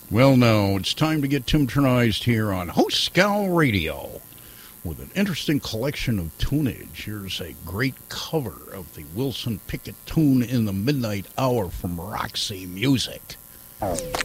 Well, now it's time to get Tim Turnized here on Host Scowl Radio with an interesting collection of tunage. Here's a great cover of the Wilson Pickett tune In the Midnight Hour from Roxy Music.